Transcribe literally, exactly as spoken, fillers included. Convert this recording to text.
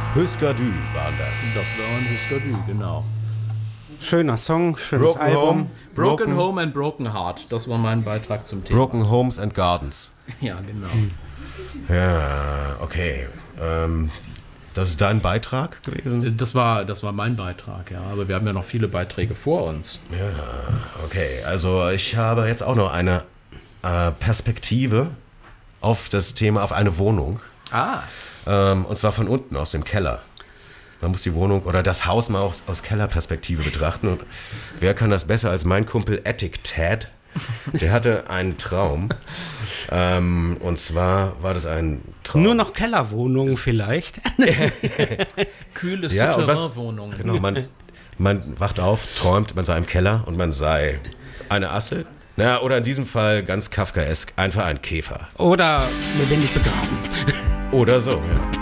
Husker Du waren das. Das war ein Husker Du, genau. Schöner Song, schönes Broken Album. Home. Broken, Broken Home and Broken Heart, das war mein Beitrag zum Thema. Broken Homes and Gardens. Ja, genau. Ja, okay. Ähm, das ist dein Beitrag gewesen? Das war, das war mein Beitrag, ja. Aber wir haben ja noch viele Beiträge vor uns. Ja, okay. Also ich habe jetzt auch noch eine äh, Perspektive auf das Thema, auf eine Wohnung. Ah. Ähm, und zwar von unten, aus dem Keller. Man muss die Wohnung oder das Haus mal aus, aus Kellerperspektive betrachten. Und wer kann das besser als mein Kumpel Attic Ted? Der hatte einen Traum. ähm, und zwar war das ein Traum. Nur noch Kellerwohnungen vielleicht. Kühle Ja, und was- Souterrain-Wohnungen. Genau, man, man wacht auf, träumt, man sei im Keller und man sei eine Asse. Na, oder in diesem Fall ganz Kafkaesk, einfach ein Käfer. Oder lebendig begraben. Oder so, ja.